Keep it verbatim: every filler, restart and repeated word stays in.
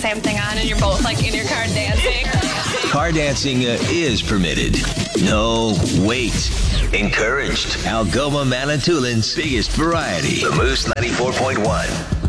same thing on and you're both like in your car dancing. Car dancing uh, is permitted. No, wait. Encouraged. Algoma Manitoulин's biggest variety. The Moose ninety-four point one.